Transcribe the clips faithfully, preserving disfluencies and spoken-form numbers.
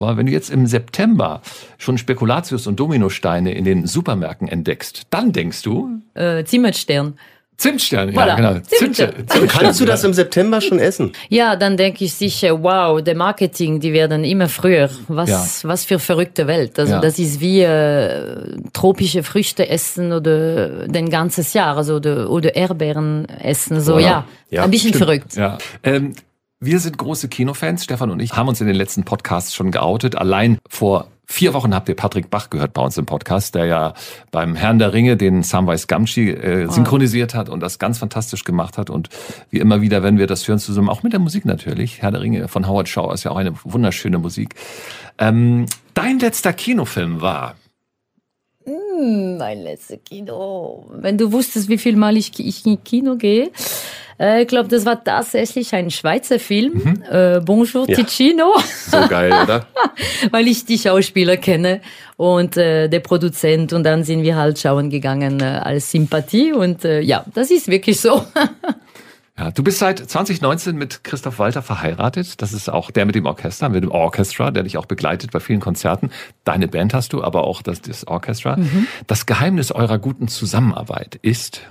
Wenn du jetzt im September schon Spekulatius und Dominosteine in den Supermärkten entdeckst, dann denkst du? Äh, Zimtstern. Zimtstern, voilà. ja genau. Zimtstern. Zimtstern. Kannst du das im September schon essen? Ja, dann denke ich sicher, wow, der Marketing, die werden immer früher. Was, ja. was für verrückte Welt. Also ja. das ist wie äh, tropische Früchte essen oder den ganzes Jahr, also oder, oder Erdbeeren essen. So, ja, ja, ja. ein bisschen Stimmt. verrückt. Ja. Ähm, Wir sind große Kinofans, Stefan und ich haben uns in den letzten Podcasts schon geoutet. Allein vor vier Wochen habt ihr Patrick Bach gehört bei uns im Podcast, der ja beim Herrn der Ringe den Samwise Gamgee äh, synchronisiert hat und das ganz fantastisch gemacht hat. Und wie immer wieder, wenn wir das hören zusammen, auch mit der Musik natürlich. Herr der Ringe von Howard Shaw ist ja auch eine wunderschöne Musik. Ähm, dein letzter Kinofilm war? Mm, mein letzter Kino. Wenn du wusstest, wie viel Mal ich, ich in Kino gehe. Ich glaube, das war tatsächlich ein Schweizer Film, mhm. äh, Bonjour ja. Ticino. So geil, oder? Weil ich die Schauspieler kenne und äh, der Produzent und dann sind wir halt schauen gegangen äh, als Sympathie und äh, ja, das ist wirklich so. Ja, du bist seit zwanzig neunzehn mit Christoph Walter verheiratet. Das ist auch der mit dem Orchester, mit dem Orchestra, der dich auch begleitet bei vielen Konzerten. Deine Band hast du, aber auch das, das Orchestra. Mhm. Das Geheimnis eurer guten Zusammenarbeit ist?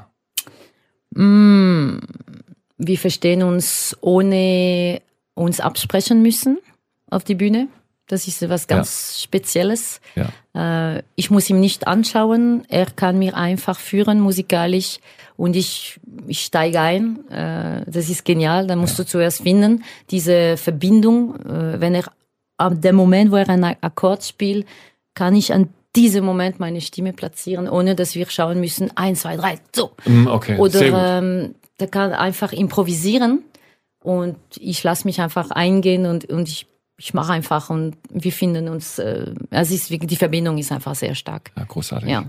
Mm, wir verstehen uns, ohne uns absprechen müssen auf die Bühne. Das ist was ganz ja. Spezielles. Ja. Äh, ich muss ihm nicht anschauen. Er kann mir einfach führen musikalisch und ich, ich steige ein. Äh, das ist genial. Da musst ja. du zuerst finden, diese Verbindung. Äh, wenn er, ab dem Moment, wo er einen Akkord spielt, kann ich an diesem Moment meine Stimme platzieren, ohne dass wir schauen müssen, eins, zwei, drei, so. Okay, oder ähm, der kann einfach improvisieren und ich lasse mich einfach eingehen und, und ich, ich mache einfach und wir finden uns, äh, also ist, die Verbindung ist einfach sehr stark. Ja, großartig. Ja.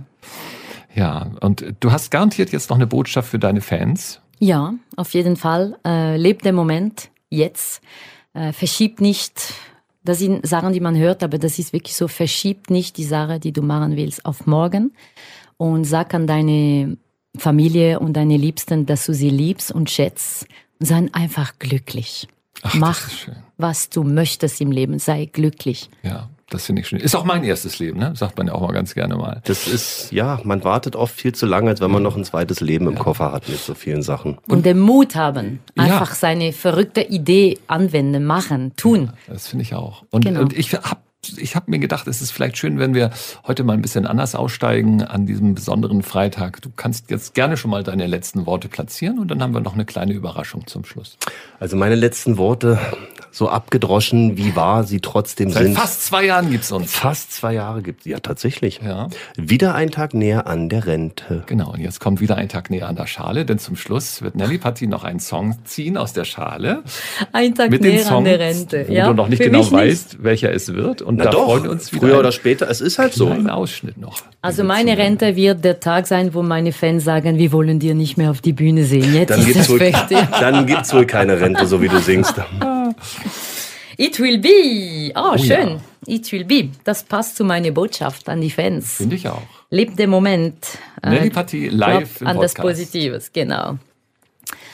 Ja, und du hast garantiert jetzt noch eine Botschaft für deine Fans? Ja, auf jeden Fall. Äh, lebt den Moment, jetzt. Äh, verschiebt nicht. Das sind Sachen, die man hört, aber das ist wirklich so, verschiebt nicht die Sache, die du machen willst, auf morgen und sag an deine Familie und deine Liebsten, dass du sie liebst und schätzt. Sei einfach glücklich. Ach, Mach, was du möchtest im Leben, sei glücklich. Ja, das finde ich schön. Ist auch mein erstes Leben, ne? Sagt man ja auch mal ganz gerne mal. Das ist, ja, man wartet oft viel zu lange, als wenn man noch ein zweites Leben im ja. Koffer hat mit so vielen Sachen. Und, und den Mut haben, einfach ja. seine verrückte Idee anwenden, machen, tun. Ja, das finde ich auch. Und, genau. und ich habe Ich habe mir gedacht, es ist vielleicht schön, wenn wir heute mal ein bisschen anders aussteigen an diesem besonderen Freitag. Du kannst jetzt gerne schon mal deine letzten Worte platzieren und dann haben wir noch eine kleine Überraschung zum Schluss. Also meine letzten Worte, so abgedroschen wie wahr sie trotzdem Seit sind. Seit fast zwei Jahren gibt's uns. Fast zwei Jahre gibt's, ja tatsächlich. Ja. Wieder ein Tag näher an der Rente. Genau, und jetzt kommt wieder ein Tag näher an der Schale, denn zum Schluss wird Nelly Patti noch einen Song ziehen aus der Schale. Ein Tag mit näher Songs, an der Rente. Wo Ja, du noch nicht genau weißt, nicht. welcher es wird. Und Na da doch, freuen wir uns wieder. Früher oder später, es ist halt so. Ein Ausschnitt noch. Also meine Rente wird der Tag sein, wo meine Fans sagen, wir wollen dir nicht mehr auf die Bühne sehen. Jetzt dann ist gibt's das wohl, fertig. Dann gibt's wohl keine Rente, so wie du singst. It will be. Oh, oh schön. Ja. It will be. Das passt zu meiner Botschaft an die Fans. Finde ich auch. Lebt den Moment. Nelly Patti live im an Podcast. das Positives, genau.